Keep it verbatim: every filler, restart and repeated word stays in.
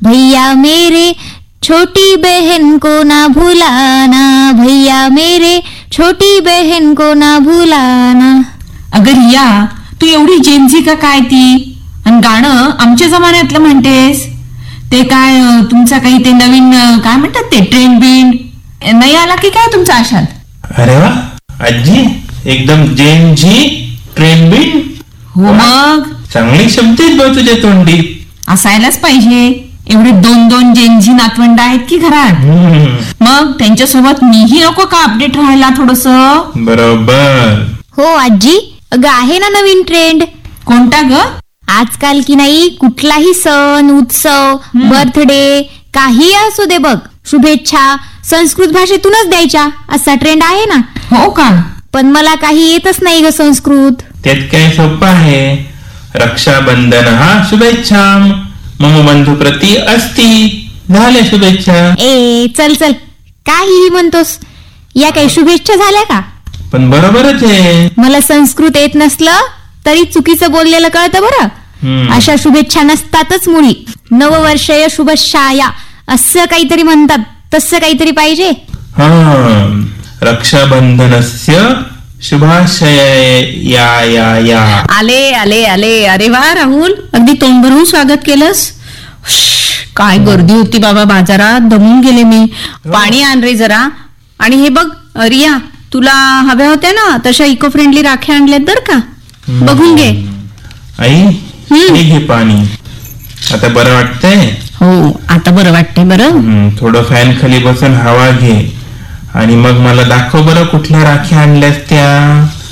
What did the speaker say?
भैया मेरे छोटी बहन को ना भुलाना, भैया मेरे छोटी बहन को ना भुलाना. अगं रिया, तू एवढी जेनझी का काय ती? आणि गाणं आमच्या जमान्यातलं म्हणतेस ते काय? तुमचा काही ते नवीन काय म्हणतात ते ट्रेंड बिंड नाही आला की काय तुमच्या आशात? अरे वा आजी, एकदम जेन झी ट्रेंड बिंड. हो मग चांगली शब्द आहेत बा तुझ्या तोंडी. असायलाच पाहिजे. एवढे दोन दोन जेनझी नातवंड आहेत की घरात, मग त्यांच्यासोबत मीही नको का अपडेट राहायला थोडस? बरोबर. हो आजी, अगं आहे ना नवीन ट्रेंड. कोणता ग? आजकाल की नाही कुठलाही सण उत्सव बर्थडे काही असू दे बघ, शुभेच्छा संस्कृत भाषेतूनच द्यायच्या असा ट्रेंड आहे ना. हो का? पण मला काही येतच नाही ग संस्कृत. त्यात काय सोपं आहे. रक्षाबंधन हा शुभेच्छा, मम बंधू प्रती असती, झाल्या शुभेच्छा. ए चल चल, काहीही म्हणतोस. या काही शुभेच्छा झाल्या का? पण बरोबरच आहे. मला संस्कृत येत नसलं तरी चुकीचं बोललेलं कळतं बरं. अशा शुभेच्छा नसतातच मुळी. नववर्षय शुभशाया असं काहीतरी म्हणतात, तसं काहीतरी पाहिजे. हा, रक्षाबंधनस्य शुभाशय या या या. आले आले आले. अरे वा राहुल, अगदी तोंड भरून स्वागत केलंस. काय गर्दी होती बाबा बाजारात, दमून गेले मी. पाणी आण रे जरा. आणि हे बघ रिया, तुला हव्या होत्या ना तशा इको फ्रेंडली राख्या आणल्यात बर का, बघून घे. आई हे घे पाणी. आता बरं वाटतंय? हो आता बरं वाटतंय. बरं थोडं फॅन खाली बसून हवा घे आणि मग मला दाखव बरं कुठल्या राख्या आणल्यास त्या.